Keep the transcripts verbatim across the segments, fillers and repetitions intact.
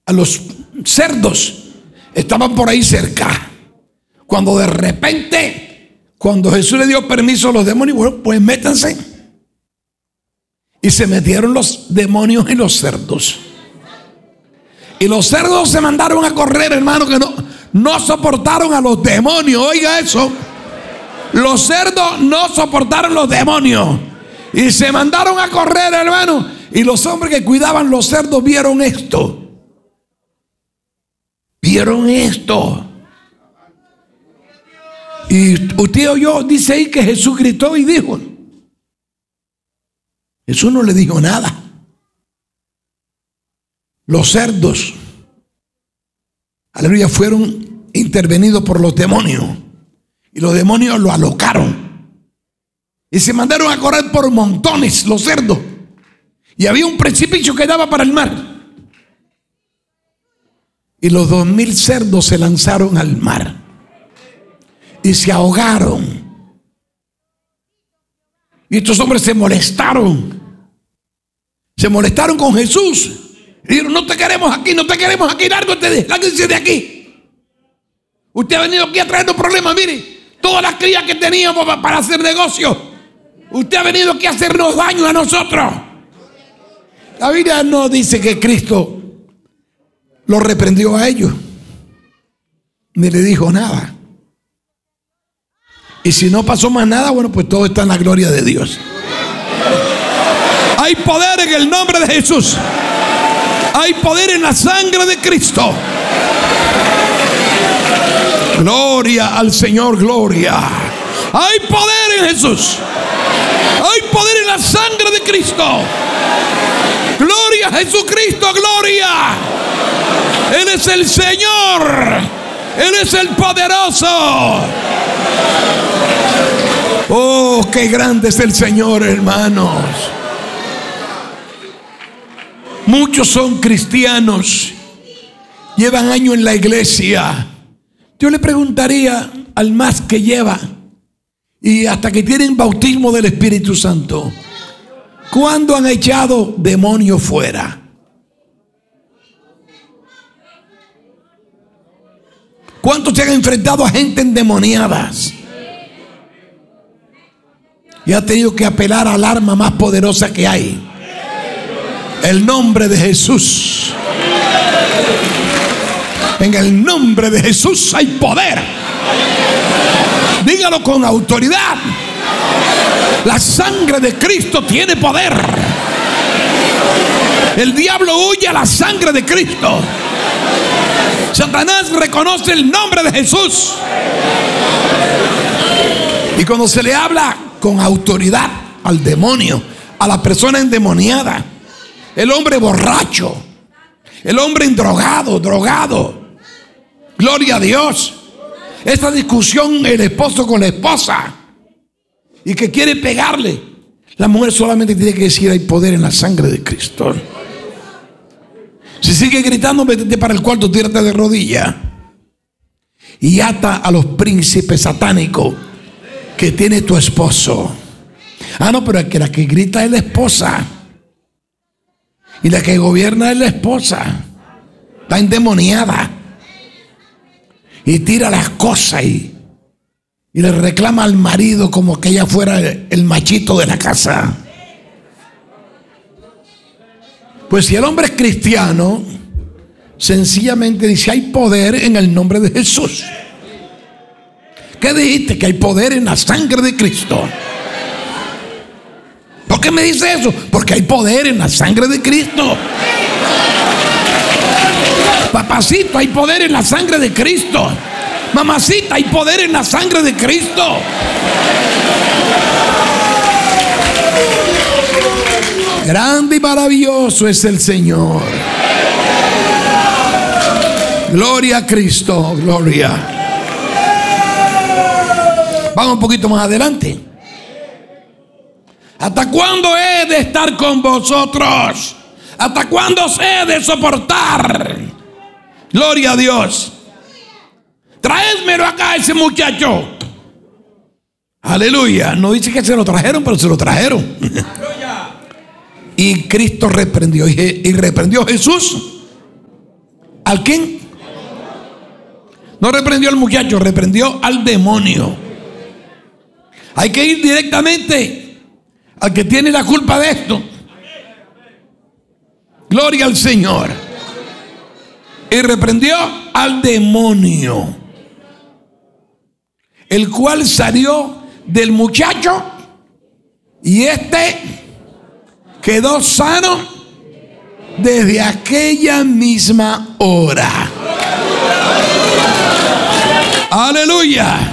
a los cerdos estaban por ahí cerca. Cuando de repente, cuando Jesús le dio permiso a los demonios, bueno, pues métanse. Y se metieron los demonios en los cerdos. Y los cerdos se mandaron a correr, hermano, que no, no soportaron a los demonios. Oiga eso. Los cerdos no soportaron los demonios. Y se mandaron a correr, hermano. Y los hombres que cuidaban los cerdos vieron esto. Vieron esto. Y usted oyó, dice ahí que Jesús gritó y dijo. Jesús no le dijo nada. Los cerdos, aleluya, fueron intervenidos por los demonios. Y los demonios lo alocaron. Y se mandaron a correr por montones los cerdos. Y había un precipicio que daba para el mar. Y los dos mil cerdos se lanzaron al mar. Y se ahogaron. Y estos hombres se molestaron. Se molestaron con Jesús. Y dijeron, no te queremos aquí, no te queremos aquí, lárgate, lárguense de aquí. Usted ha venido aquí a traernos problemas, mire. Todas las crías que teníamos para hacer negocio. Usted ha venido aquí a hacernos daño a nosotros. La Biblia no dice que Cristo lo reprendió a ellos, ni le dijo nada. Y si no pasó más nada, bueno, pues todo está en la gloria de Dios. Hay poder en el nombre de Jesús. Hay poder en la sangre de Cristo. Gloria al Señor, gloria. Hay poder en Jesús. Hay poder en la sangre de Cristo. Gloria a Jesucristo, gloria. Él es el Señor. Él es el poderoso. Oh, qué grande es el Señor, hermanos. Muchos son cristianos, llevan años en la iglesia. Yo le preguntaría al más que lleva, y hasta que tienen bautismo del Espíritu Santo, ¿cuándo han echado demonios fuera? ¿Cuántos se han enfrentado a gente endemoniadas? Y ha tenido que apelar al arma más poderosa que hay. El nombre de Jesús. En el nombre de Jesús hay poder. Dígalo con autoridad. La sangre de Cristo tiene poder. El diablo huye a la sangre de Cristo. Satanás reconoce el nombre de Jesús. Y cuando se le habla con autoridad al demonio, a la persona endemoniada, el hombre borracho, el hombre endrogado, drogado, gloria a Dios, esta discusión el esposo con la esposa y que quiere pegarle, la mujer solamente tiene que decir: hay poder en la sangre de Cristo. Si sigue gritando, métete para el cuarto, tírate de rodillas y ata a los príncipes satánicos que tiene tu esposo. Ah, no, pero que la que grita es la esposa. Y la que gobierna es la esposa. Está endemoniada. Y tira las cosas y, y le reclama al marido como que ella fuera el, el machito de la casa. Pues si el hombre es cristiano, sencillamente dice: hay poder en el nombre de Jesús. ¿Qué dijiste? Que hay poder en la sangre de Cristo. ¿Por qué me dice eso? Porque hay poder en la sangre de Cristo. Papacito, hay poder en la sangre de Cristo. Mamacita, hay poder en la sangre de Cristo. Grande y maravilloso es el Señor. Gloria a Cristo, gloria. Vamos un poquito más adelante. ¿Hasta cuándo he de estar con vosotros? ¿Hasta cuándo os he de soportar? Gloria a Dios. Traédmelo acá a ese muchacho. Aleluya. No dice que se lo trajeron, pero se lo trajeron. Y Cristo reprendió. Y reprendió Jesús ¿Al quién? No reprendió al muchacho, reprendió al demonio. Hay que ir directamente al que tiene la culpa de esto. Gloria al Señor. Y reprendió al demonio, el cual salió del muchacho, y este quedó sano desde aquella misma hora. Aleluya.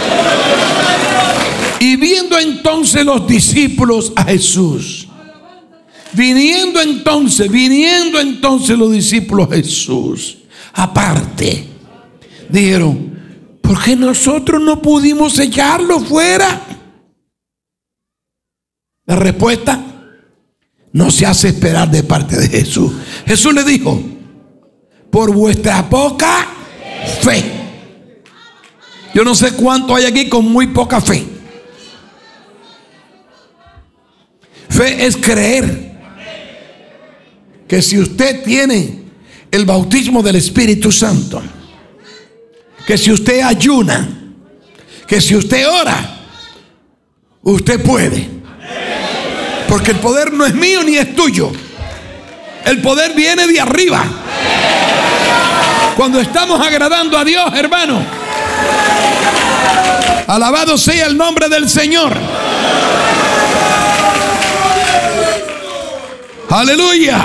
Y viendo entonces los discípulos a Jesús, viniendo entonces, viniendo entonces los discípulos a Jesús, aparte, dijeron: ¿por qué nosotros no pudimos echarlo fuera? La respuesta no se hace esperar de parte de Jesús. Jesús le dijo: por vuestra poca fe. Yo no sé cuánto hay aquí con muy poca fe. Fe es creer que si usted tiene el bautismo del Espíritu Santo, que si usted ayuna, que si usted ora, usted puede. Porque el poder no es mío ni es tuyo. El poder viene de arriba. Cuando estamos agradando a Dios, hermano, alabado sea el nombre del Señor. Aleluya.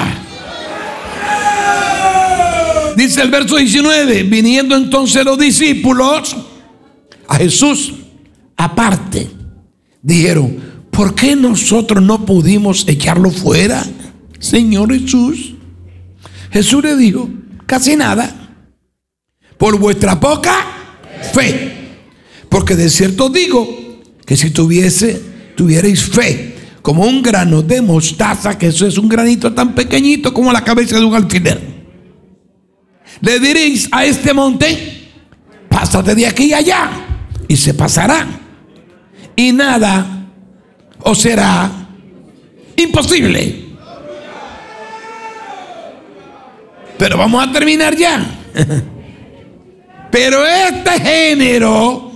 Dice el verso diecinueve: viniendo entonces los discípulos a Jesús aparte, dijeron: ¿por qué nosotros no pudimos echarlo fuera, Señor Jesús? Jesús le dijo: casi nada, por vuestra poca fe. Porque de cierto digo que si tuviese, tuvierais fe como un grano de mostaza, que eso es un granito tan pequeñito como la cabeza de un alfiler, le diréis a este monte: pásate de aquí a allá, y se pasará, y nada os será imposible. Pero vamos a terminar ya. Pero este género,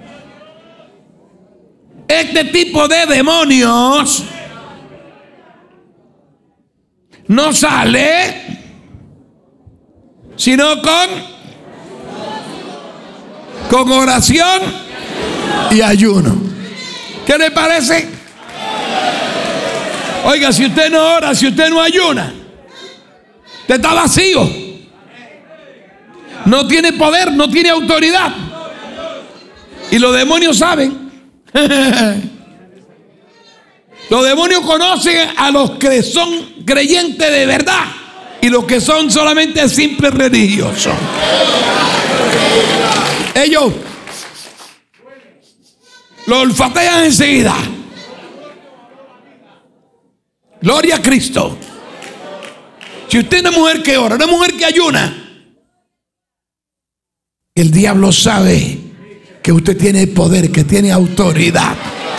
este tipo de demonios, no sale sino con con oración y ayuno. ¿Qué le parece? Oiga, si usted no ora, si usted no ayuna, usted está vacío. No tiene poder, no tiene autoridad. Y los demonios saben. Los demonios conocen a los que son creyentes de verdad y los que son solamente simples religiosos. Ellos lo olfatean enseguida. Gloria a Cristo. Si usted es una mujer que ora, una mujer que ayuna, el diablo sabe que usted tiene poder, que tiene autoridad.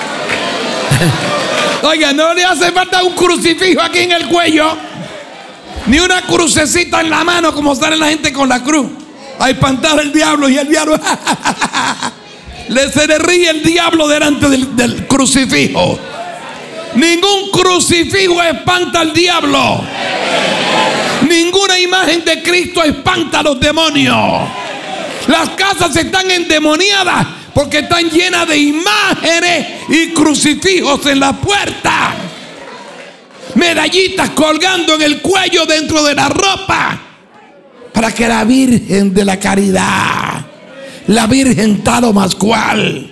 Oiga, no le hace falta un crucifijo aquí en el cuello, ni una crucecita en la mano como sale la gente con la cruz a espantar al diablo, y el diablo le se le ríe el diablo delante del, del crucifijo. Ningún crucifijo espanta al diablo. Ninguna imagen de Cristo espanta a los demonios. Las casas están endemoniadas porque están llenas de imágenes y crucifijos en la puerta, medallitas colgando en el cuello dentro de la ropa, para que la Virgen de la Caridad, la Virgen tal o más cual,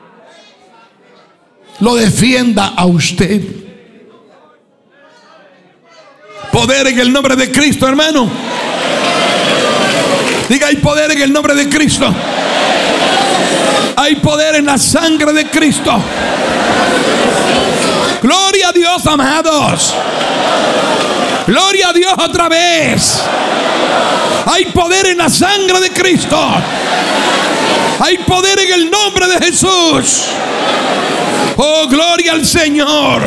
lo defienda a usted. Poder en el nombre de Cristo, hermano. Diga: hay poder en el nombre de Cristo. Hay poder en la sangre de Cristo. Gloria a Dios, amados. Gloria a Dios otra vez. Hay poder en la sangre de Cristo. Hay poder en el nombre de Jesús. Oh, gloria al Señor.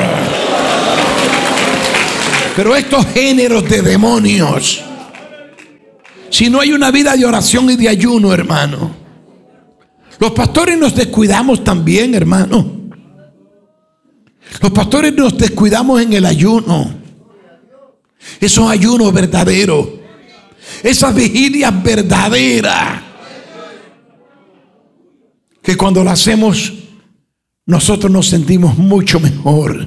Pero estos géneros de demonios si no hay una vida de oración y de ayuno, hermano. Los pastores nos descuidamos también, hermano. Los pastores nos descuidamos en el ayuno. Esos ayunos verdaderos, esas vigilias verdaderas, que cuando las hacemos nosotros nos sentimos mucho mejor.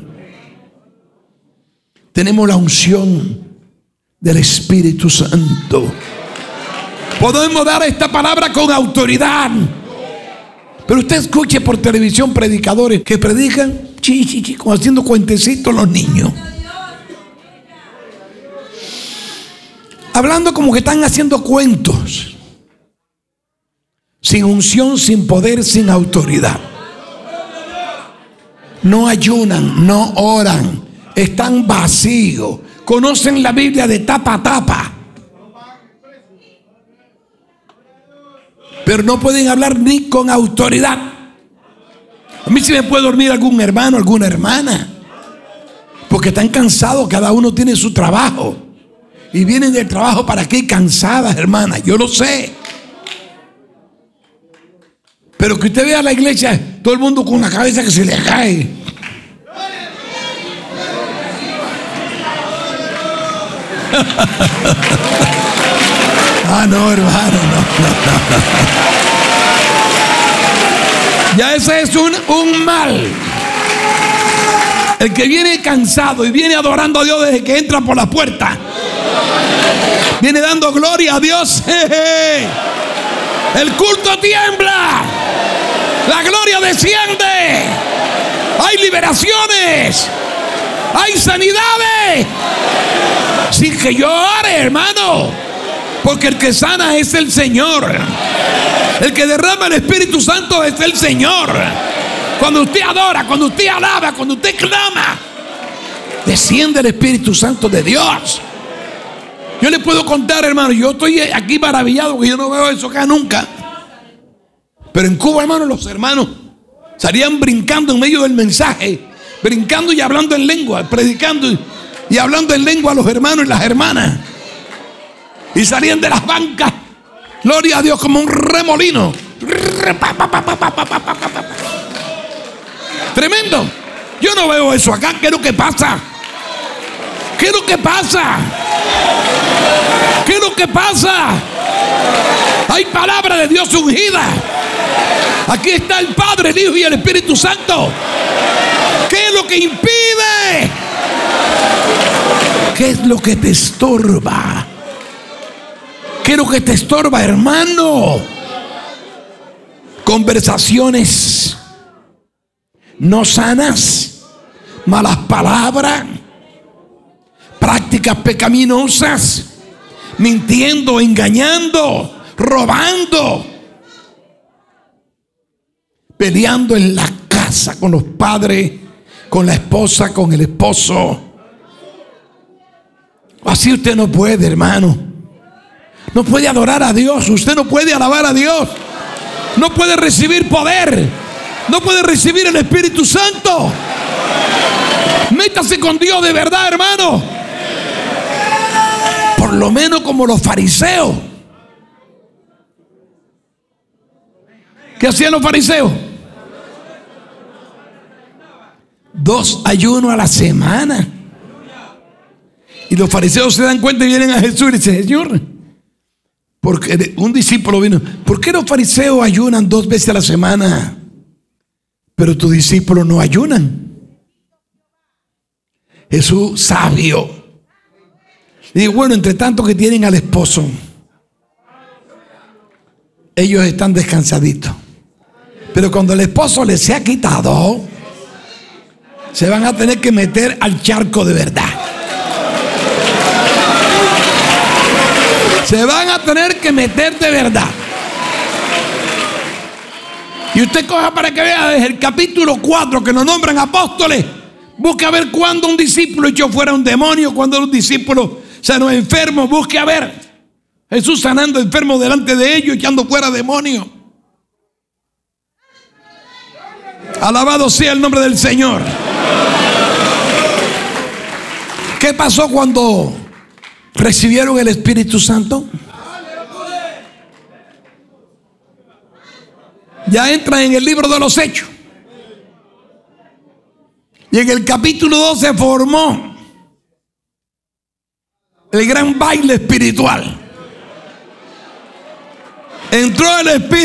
Tenemos la unción del Espíritu Santo. Podemos dar esta palabra con autoridad. Pero usted escuche por televisión predicadores que predican chi, chi, chi, como haciendo cuentecitos los niños, hablando como que están haciendo cuentos, sin unción, sin poder, sin autoridad. No ayunan, no oran, están vacíos, conocen la Biblia de tapa a tapa, pero no pueden hablar ni con autoridad. A mí sí me puede dormir algún hermano, alguna hermana, porque están cansados, cada uno tiene su trabajo y vienen del trabajo para aquí cansadas, hermanas, yo lo sé. Pero que usted vea a la iglesia, todo el mundo con la cabeza que se le cae. Ah, no, hermano, no, no, no, no. Ya ese es un, un mal. El que viene cansado y viene adorando a Dios desde que entra por la puerta, viene dando gloria a Dios. Jeje. El culto tiembla, la gloria desciende, hay liberaciones, hay sanidades, sin que yo ore, hermano, porque el que sana es el Señor. El que derrama el Espíritu Santo es el Señor. Cuando usted adora, cuando usted alaba, cuando usted clama, desciende el Espíritu Santo de Dios. Yo le puedo contar, hermano, yo estoy aquí maravillado porque yo no veo eso acá nunca. Pero en Cuba, hermano, los hermanos salían brincando en medio del mensaje, brincando y hablando en lengua, predicando y, y hablando en lengua a los hermanos y las hermanas. Y salían de las bancas, gloria a Dios, como un remolino. Tremendo. Yo no veo eso acá. ¿Qué es lo que pasa? ¿Qué es lo que pasa? ¿Qué es lo que pasa? Hay palabra de Dios ungida. Aquí está el Padre, el Hijo y el Espíritu Santo. ¿Qué es lo que impide? ¿Qué es lo que te estorba? ¿Qué es lo que te estorba, hermano? Conversaciones no sanas, malas palabras, prácticas pecaminosas, mintiendo, engañando, robando, peleando en la casa con los padres, con la esposa, con el esposo. Así usted no puede, hermano. No puede adorar a Dios. Usted no puede alabar a Dios. No puede recibir poder. No puede recibir el Espíritu Santo. Métase con Dios de verdad, hermano. Por lo menos como los fariseos. ¿Qué hacían los fariseos? Dos ayunos a la semana. Y los fariseos se dan cuenta y vienen a Jesús y dicen: Señor, porque un discípulo vino, ¿por qué los fariseos ayunan dos veces a la semana, pero tus discípulos no ayunan? Jesús, sabio, le digo: bueno, entre tanto que tienen al esposo, ellos están descansaditos, pero cuando el esposo les sea quitado, se van a tener que meter al charco de verdad. Se van a tener que meter de verdad. Y usted coja para que vea desde el capítulo cuatro, que nos nombran apóstoles. Busque a ver cuándo un discípulo echó fuera un demonio, cuándo un discípulo sanó enfermo. Busque a ver Jesús sanando enfermos delante de ellos, echando fuera demonios. Alabado sea el nombre del Señor. ¿Qué pasó cuando recibieron el Espíritu Santo? Ya entra en el libro de los Hechos. Y en el capítulo dos se formó el gran baile espiritual. Entró el Espíritu.